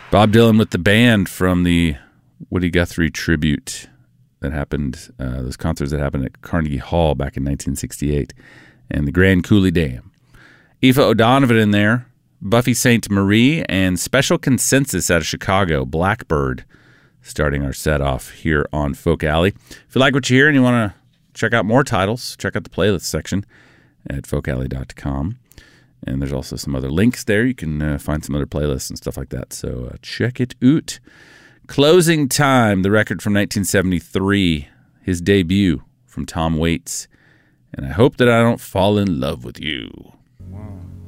Bob Dylan with the band from the Woody Guthrie tribute that happened, those concerts that happened at Carnegie Hall back in 1968, and the Grand Coulee Dam. Aoife O'Donovan in there, Buffy St. Marie, and Special Consensus out of Chicago, Blackbird, starting our set off here on Folk Alley. If you like what you hear and you want to check out more titles, check out the playlist section at folkalley.com. And there's also some other links there. You can find some other playlists and stuff like that. So check it out. Closing Time, the record from 1973, his debut from Tom Waits. And I hope that I don't fall in love with you. One.